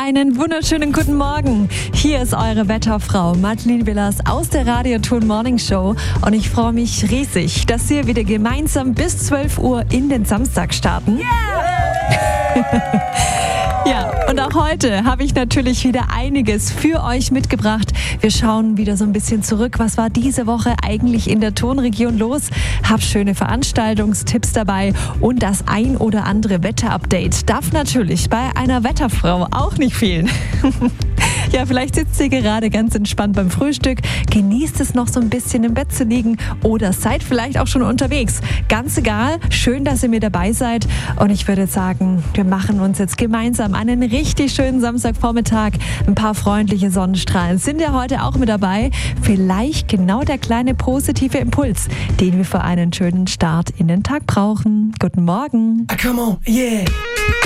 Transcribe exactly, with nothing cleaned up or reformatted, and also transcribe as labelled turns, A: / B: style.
A: Einen wunderschönen guten Morgen. Hier ist eure Wetterfrau Madeline Villas aus der Radioton Morning Show und ich freue mich riesig, dass wir wieder gemeinsam bis zwölf Uhr in den Samstag starten. Yeah! Ja, und auch heute habe ich natürlich wieder einiges für euch mitgebracht. Wir schauen wieder so ein bisschen zurück. Was war diese Woche eigentlich in der Tonregion los? Hab schöne Veranstaltungstipps dabei und das ein oder andere Wetterupdate darf natürlich bei einer Wetterfrau auch nicht fehlen. Ja, vielleicht sitzt ihr gerade ganz entspannt beim Frühstück, genießt es noch so ein bisschen im Bett zu liegen oder seid vielleicht auch schon unterwegs. Ganz egal, schön, dass ihr mit dabei seid und ich würde sagen, wir machen uns jetzt gemeinsam einen richtig schönen Samstagvormittag. Ein paar freundliche Sonnenstrahlen sind ja heute auch mit dabei. Vielleicht genau der kleine positive Impuls, den wir für einen schönen Start in den Tag brauchen. Guten Morgen.
B: Come on, yeah.